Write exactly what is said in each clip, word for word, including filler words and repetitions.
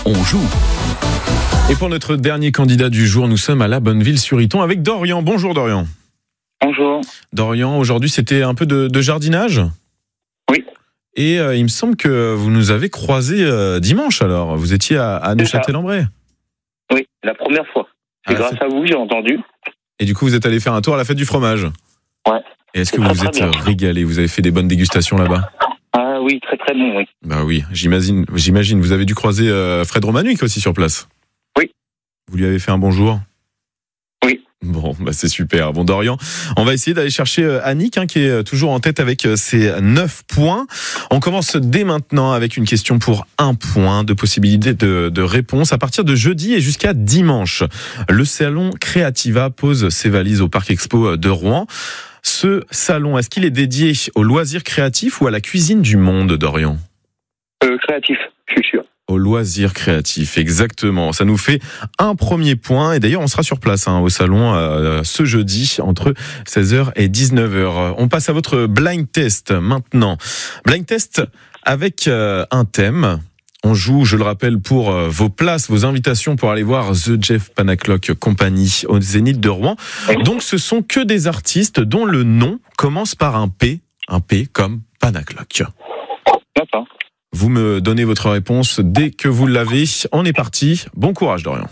on joue. Et pour notre dernier candidat du jour, nous sommes à la Bonneville-sur-Iton avec Dorian. Bonjour Dorian. Bonjour. Dorian, aujourd'hui c'était un peu de, de jardinage ? Oui. Et euh, il me semble que vous nous avez croisés euh, dimanche alors. Vous étiez à, à Neufchâtel-en-Bray. Oui, la première fois. C'est Ah, grâce c'est- à vous, j'ai entendu. Et du coup vous êtes allé faire un tour à la fête du fromage. Ouais. Et est-ce C'est que vous très, vous très êtes bien. régalé ? Vous avez fait des bonnes dégustations là-bas ? Ah oui, très très bon, oui. Bah oui, j'imagine. J'imagine. Vous avez dû croiser euh, Fred Romanuik aussi sur place. Oui. Vous lui avez fait un bonjour ? Oui. Bon, bah c'est super. Bon, Dorian, on va essayer d'aller chercher euh, Annick, hein, qui est euh, toujours en tête avec euh, ses neuf points. On commence dès maintenant avec une question pour un point de possibilité de, de réponse. À partir de jeudi et jusqu'à dimanche, le salon Creativa pose ses valises au Parc Expo de Rouen. Ce salon, est-ce qu'il est dédié aux loisirs créatifs ou à la cuisine du monde, Dorian ? Euh, créatif, je suis sûr. Aux loisirs créatifs, exactement. Ça nous fait un premier point. Et d'ailleurs, on sera sur place hein, au salon euh, ce jeudi entre seize heures et dix-neuf heures. On passe à votre blind test maintenant. Blind test avec euh, un thème. On joue, je le rappelle, pour euh, vos places, vos invitations pour aller voir The Jeff Panaclock Company au Zénith de Rouen. Donc, ce sont que des artistes dont le nom commence par un P, un P comme Panaclock. D'accord. Vous me donnez votre réponse dès que vous l'avez. On est parti. Bon courage, Dorian.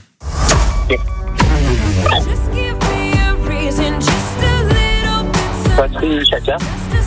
Patrick Chacun.